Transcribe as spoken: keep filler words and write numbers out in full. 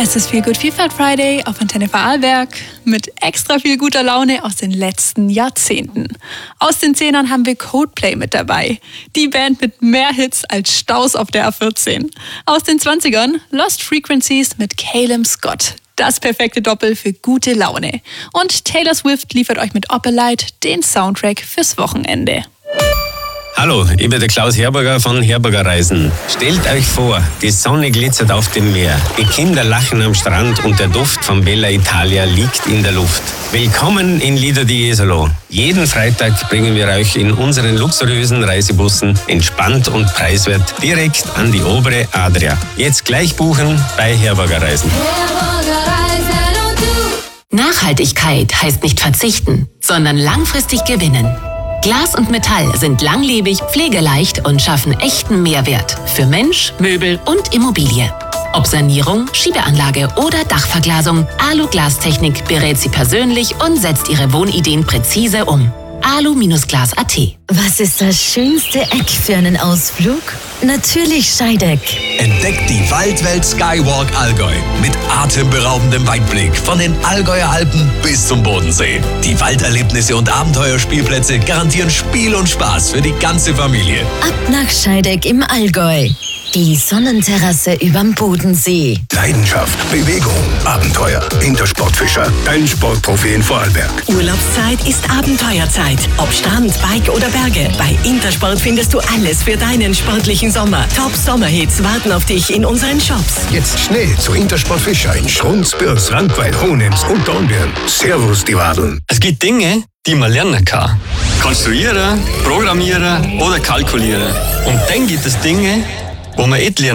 Es ist Feel Good Vielfalt Friday auf Antenne Vorarlberg mit extra viel guter Laune aus den letzten Jahrzehnten. Aus den Zehnern haben wir Coldplay mit dabei. Die Band mit mehr Hits als Staus auf der A vierzehn. Aus den zwanzigern Lost Frequencies mit Calum Scott. Das perfekte Doppel für gute Laune. Und Taylor Swift liefert euch mit Opalite den Soundtrack fürs Wochenende. Hallo, ich bin der Klaus Herberger von Herberger Reisen. Stellt euch vor, die Sonne glitzert auf dem Meer, die Kinder lachen am Strand und der Duft von Bella Italia liegt in der Luft. Willkommen in Lido di Jesolo. Jeden Freitag bringen wir euch in unseren luxuriösen Reisebussen entspannt und preiswert direkt an die obere Adria. Jetzt gleich buchen bei Herberger Reisen. Nachhaltigkeit heißt nicht verzichten, sondern langfristig gewinnen. Glas und Metall sind langlebig, pflegeleicht und schaffen echten Mehrwert für Mensch, Möbel und Immobilie. Ob Sanierung, Schiebeanlage oder Dachverglasung, Alu-Glastechnik berät Sie persönlich und setzt Ihre Wohnideen präzise um. alu-glas punkt at. Was ist das schönste Eck für einen Ausflug? Natürlich Scheideck. Entdeckt die Waldwelt Skywalk Allgäu mit atemberaubendem Weitblick von den Allgäuer Alpen bis zum Bodensee. Die Walderlebnisse und Abenteuerspielplätze garantieren Spiel und Spaß für die ganze Familie. Ab nach Scheideck im Allgäu. Die Sonnenterrasse überm Bodensee. Leidenschaft, Bewegung, Abenteuer. Intersportfischer, dein Sportprofi in Vorarlberg. Urlaubszeit ist Abenteuerzeit. Ob Strand, Bike oder Berge. Bei Intersport findest du alles für deinen sportlichen Sommer. Top-Sommerhits warten auf dich in unseren Shops. Jetzt schnell zu Intersportfischer in Schrunz, Bürs, Randweil, Hohenems und Dornbirn. Servus, die Wadeln. Es gibt Dinge, die man lernen kann. Konstruieren, programmieren oder kalkulieren. Und dann gibt es Dinge, wo man etwas lernen